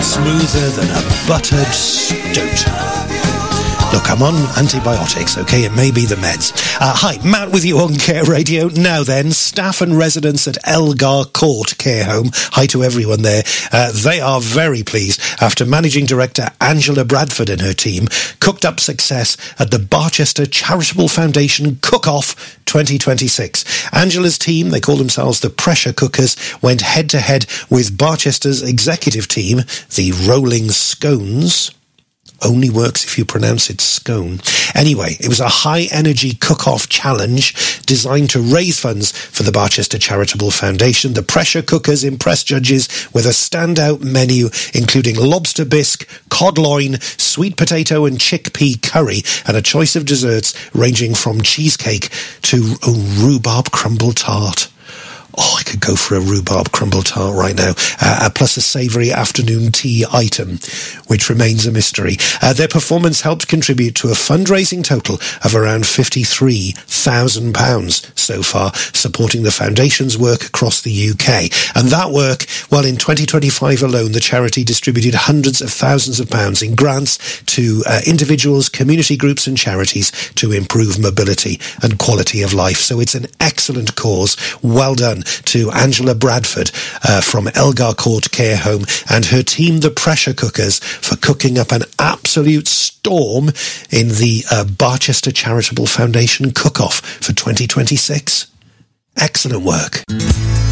smoother than a buttered stoat. Look, I'm on antibiotics, okay? It may be the meds. Hi, Matt with you on Care Radio. Now then, staff and residents at Elgar Court Care Home, hi to everyone there, they are very pleased after Managing Director Angela Bradford and her team cooked up success at the Barchester Charitable Foundation Cook-Off 2026. Angela's team, they call themselves the Pressure Cookers, went head-to-head with Barchester's executive team, the Rolling Scones. Only works if you pronounce it scone. Anyway, it was a high-energy cook-off challenge designed to raise funds for the Barchester Charitable Foundation. The Pressure Cookers impressed judges with a standout menu including lobster bisque, cod loin, sweet potato and chickpea curry, and a choice of desserts ranging from cheesecake to a rhubarb crumble tart. Oh, I could go for a rhubarb crumble tart right now, plus a savoury afternoon tea item, which remains a mystery. Their performance helped contribute to a fundraising total of around £53,000 so far, supporting the Foundation's work across the UK. And that work, well, in 2025 alone, the charity distributed hundreds of thousands of pounds in grants to individuals, community groups and charities to improve mobility and quality of life. So it's an excellent cause. Well done to Angela Bradford from Elgar Court Care Home and her team, the Pressure Cookers, for cooking up an absolute storm in the Barchester Charitable Foundation Cook-Off for 2026. Excellent work.